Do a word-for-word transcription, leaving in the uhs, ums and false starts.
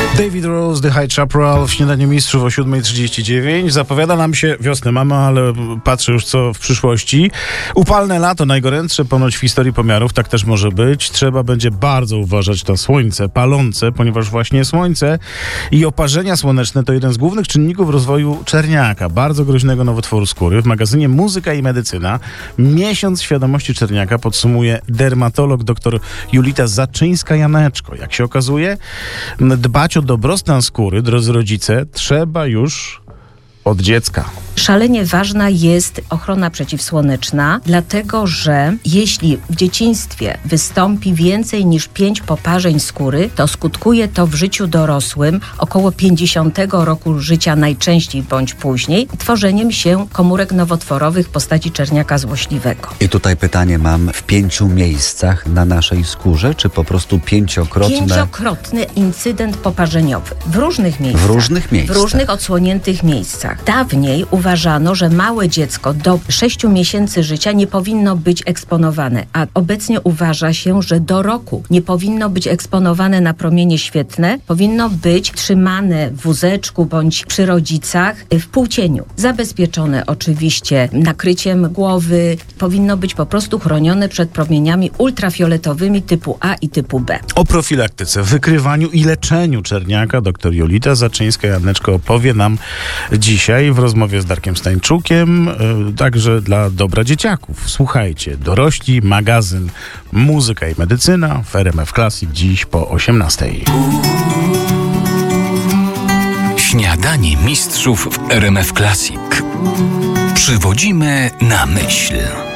David Rose, The High Chaparral w Śniadaniu Mistrzów o siódma trzydzieści dziewięć. Zapowiada nam się, wiosnę mamy, ale patrzę już co w przyszłości. Upalne lato, najgorętsze ponoć w historii pomiarów, tak też może być. Trzeba będzie bardzo uważać na słońce palące, ponieważ właśnie słońce i oparzenia słoneczne to jeden z głównych czynników rozwoju czerniaka, bardzo groźnego nowotworu skóry. W magazynie Muzyka i Medycyna miesiąc świadomości czerniaka podsumuje dermatolog dr Julita Zaczyńska-Janeczko. Jak się okazuje, dbać o dobrostan skóry, drodzy rodzice, trzeba już od dziecka. Szalenie ważna jest ochrona przeciwsłoneczna, dlatego że jeśli w dzieciństwie wystąpi więcej niż pięć poparzeń skóry, to skutkuje to w życiu dorosłym około pięćdziesiątego roku życia najczęściej bądź później tworzeniem się komórek nowotworowych w postaci czerniaka złośliwego. I tutaj pytanie mam, w pięciu miejscach na naszej skórze, czy po prostu pięciokrotne? Pięciokrotny incydent poparzeniowy. W różnych miejscach. W różnych miejscach. W różnych odsłoniętych miejscach. Dawniej uważano, że małe dziecko do sześciu miesięcy życia nie powinno być eksponowane, a obecnie uważa się, że do roku nie powinno być eksponowane na promienie świetlne, powinno być trzymane w wózeczku bądź przy rodzicach w półcieniu. Zabezpieczone oczywiście nakryciem głowy, powinno być po prostu chronione przed promieniami ultrafioletowymi typu A i typu B. O profilaktyce, wykrywaniu i leczeniu czerniaka dr Jolita Zaczyńska-Janeczko opowie nam dzisiaj w rozmowie z Darkiem Stańczukiem, yy, także dla dobra dzieciaków. Słuchajcie, dorośli, magazyn Muzyka i Medycyna w R M F Classic dziś po osiemnastej. Śniadanie mistrzów w R M F Classic. Przywodzimy na myśl.